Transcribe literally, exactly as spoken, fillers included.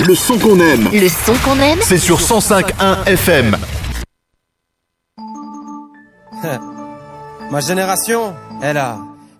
Le son qu'on aime. Le son qu'on aime, c'est sur cent cinq point un F M. Ma génération, elle a